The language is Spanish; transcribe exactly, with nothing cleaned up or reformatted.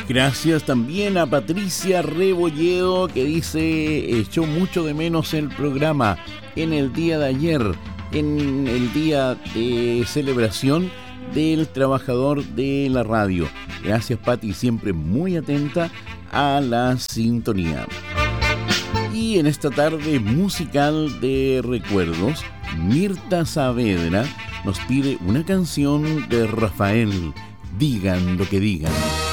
Gracias también a Patricia Rebolledo, que dice: echó mucho de menos el programa en el día de ayer, en el día de celebración del trabajador de la radio. Gracias, Pati, siempre muy atenta a la sintonía. Y en esta tarde musical de recuerdos, Mirta Saavedra nos pide una canción de Rafael, Digan lo que digan.